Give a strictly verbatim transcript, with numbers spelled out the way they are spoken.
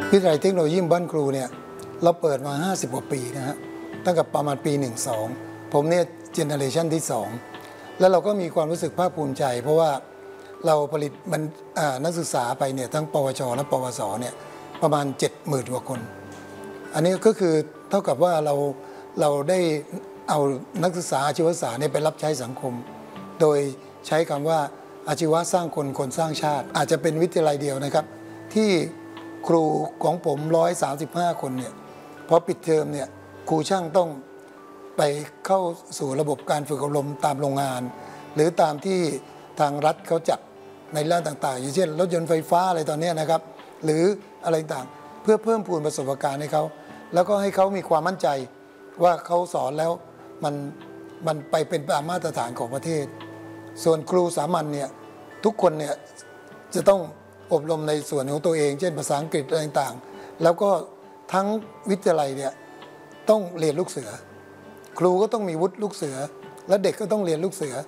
วิทยาลัยเทคโนโลยีบ้านครูเนี่ยเราเปิดมาห้าสิบกว่าปีนะฮะตั้งแต่ประมาณปีหนึ่งสองผมเนี่ยเจเนอเรชันที่สองแล้วเราก็มีความรู้สึกภาคภูมิใจเพราะว่าเราผลิตมันนักศึกษาไปเนี่ยทั้งปวชและปวสเนี่ยประมาณ เจ็ดหมื่น กว่าคน อันนี้ก็คือเท่ากับว่าเราเราได้เอานักศึกษาอาชีวศาสตร์เนี่ยไปรับใช้สังคมโดยใช้คำว่าอาชีวะสร้างคนคนสร้างชาติอาจจะเป็นวิทยาลัยเดียวนะครับที่ครูของผมหนึ่งร้อยสามสิบห้าคนเนี่ยพอปิดเทอมเนี่ยครูช่างต้องไปเข้าสู่ระบบการฝึกอบรมตามโรงงานหรือตามที่ทางรัฐเขาจัดในด้านต่างๆอย่างเช่นรถยนต์ไฟฟ้าอะไรตอนนี้นะครับหรืออะไรต่างเพื่อเพิ่มพูนประสบการณ์ให้เขาแล้วก็ให้เขามีความมั่นใจว่าเขาสอนแล้วมันมันไปเป็นตามมาตรฐานของประเทศส่วนครูสามัญเนี่ยทุกคนเนี่ยจะต้องอบรมในส่วนของตัวเองเช่นภาษาอังกฤษอะไรต่างๆแล้วก็ทั้งวิทยาลัยเนี่ยต้องเรียนลูกเสือครูก็ต้องมีวุฒิลูกเสือและเด็กก็ต้องเรียนลูกเสือ